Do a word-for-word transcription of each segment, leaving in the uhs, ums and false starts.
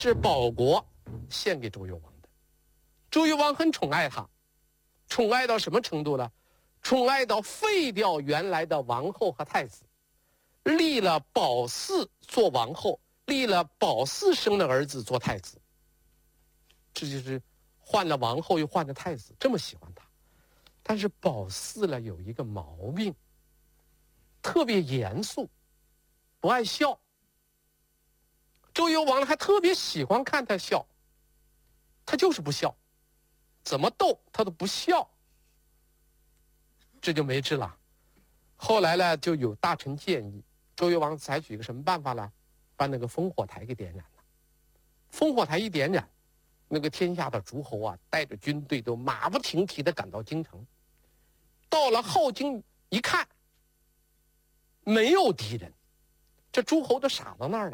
是保国献给周幽王的。周幽王很宠爱他，宠爱到什么程度呢？宠爱到废掉原来的王后和太子，立了保嗣做王后，立了保嗣生的儿子做太子。这就是换了王后又换了太子，这么喜欢他。但是保嗣呢有一个毛病，特别严肃，不爱笑。周幽王还特别喜欢看他笑，他就是不笑，怎么逗他都不笑，这就没治了。后来呢，就有大臣建议周幽王采取一个什么办法呢？把那个烽火台给点燃了。烽火台一点燃，那个天下的诸侯啊，带着军队都马不停蹄地赶到京城。到了镐京一看，没有敌人，这诸侯都傻到那儿了。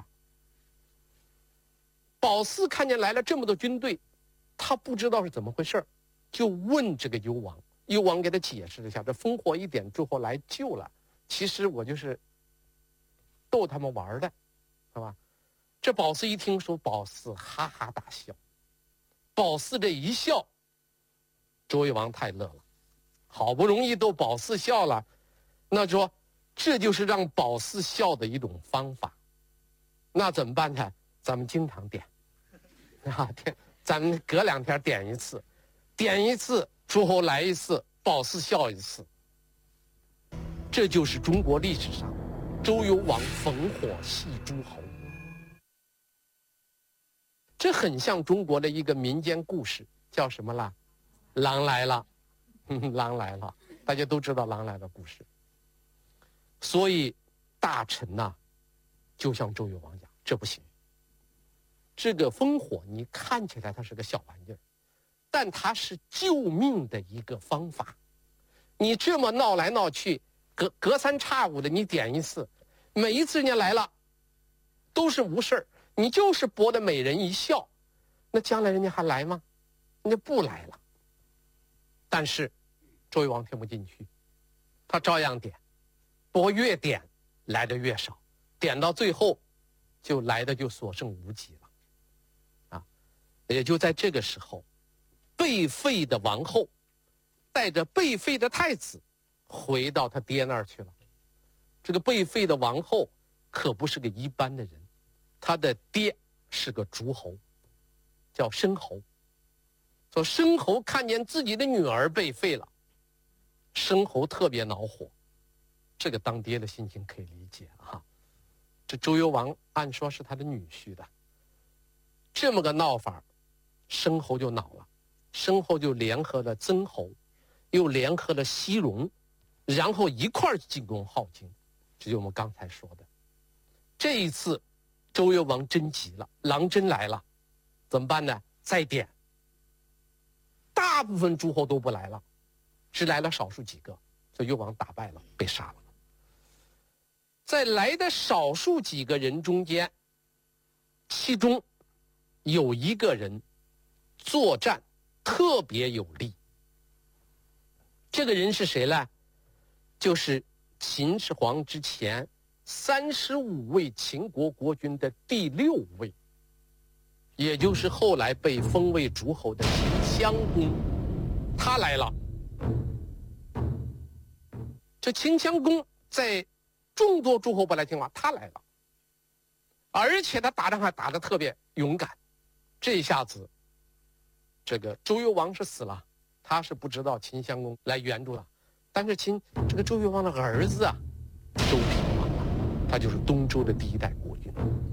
保嗣看见来了这么多军队，他不知道是怎么回事，就问这个幽王。幽王给他解释了一下，这烽火一点，诸侯来救了，其实我就是逗他们玩的，是吧？这保嗣一听说，保嗣哈哈大笑。保嗣这一笑，周幽王太乐了，好不容易逗保嗣笑了，那说这就是让保嗣笑的一种方法。那怎么办呢？咱们经常点啊，点，咱们隔两天点一次，点一次诸侯来一次，保嗣笑一次。这就是中国历史上周幽王烽火戏诸侯。这很像中国的一个民间故事，叫什么啦？狼来了，狼来了，大家都知道狼来了故事。所以大臣呐、啊，就向周幽王讲，这不行。这个烽火你看起来它是个小玩意儿，但它是救命的一个方法。你这么闹来闹去，隔隔三差五的你点一次，每一次人家来了都是无事儿，你就是博得美人一笑，那将来人家还来吗？人家不来了。但是周幽王听不进去，他照样点，不过越点来的越少，点到最后就来的就所剩无几了。也就在这个时候，被废的王后带着被废的太子回到他爹那儿去了。这个被废的王后可不是个一般的人，他的爹是个诸侯，叫申侯。说申侯看见自己的女儿被废了，申侯特别恼火。这个当爹的心情可以理解啊。这周幽王按说是他的女婿的，这么个闹法，申侯就恼了，申侯就联合了曾侯，又联合了西戎，然后一块儿进攻镐京。这就我们刚才说的。这一次周幽王真急了，狼真来了，怎么办呢？再点，大部分诸侯都不来了，只来了少数几个，所以幽王打败了，被杀了。在来的少数几个人中间，其中有一个人作战特别有力。这个人是谁呢？就是秦始皇之前三十五位秦国国君的第六位，也就是后来被封为诸侯的秦襄公，他来了。这秦襄公在众多诸侯不来听话，他来了，而且他打仗还打得特别勇敢。这一下子，这个周幽王是死了，他是不知道秦襄公来援助他，但是秦这个周幽王的儿子啊，周平王啊，他就是东周的第一代国君，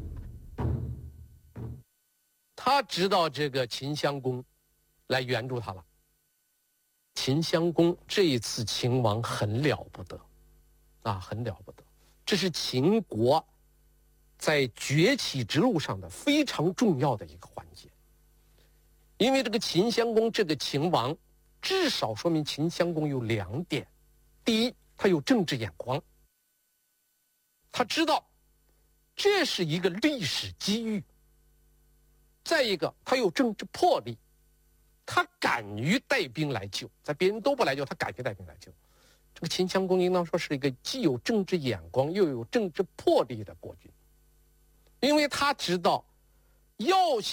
他知道这个秦襄公来援助他了。秦襄公这一次秦王很了不得啊，很了不得。这是秦国在崛起之路上的非常重要的一个环节。因为这个秦襄公这个秦王，至少说明秦襄公有两点。第一，他有政治眼光，他知道这是一个历史机遇。再一个，他有政治魄力，他敢于带兵来救，在别人都不来救，他敢于带兵来救。这个秦襄公应当说是一个既有政治眼光又有政治魄力的国君，因为他知道又